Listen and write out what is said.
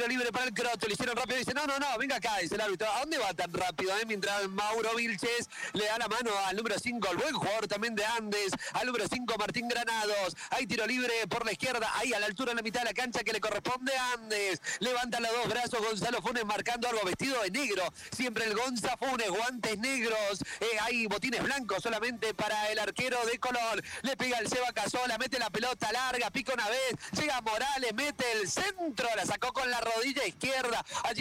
libre para el Croto, le hicieron rápido, dice, no, venga acá, dice el árbitro, ¿a dónde va tan rápido? Mientras Mauro Vilches le da la mano al número 5, el buen jugador también de Andes, al número 5, Martín Granados, hay tiro libre por la izquierda, ahí a la altura en la mitad de la cancha que le corresponde a Andes, levanta los dos brazos Gonzalo Funes marcando algo, vestido de negro, siempre el Gonza Funes, guantes negros, hay botines blancos solamente para el arquero de Colón, le pega el Seba Casola, mete la pelota larga, pica una vez, llega Morales, mete el centro, la sacó con la rodilla izquierda, allí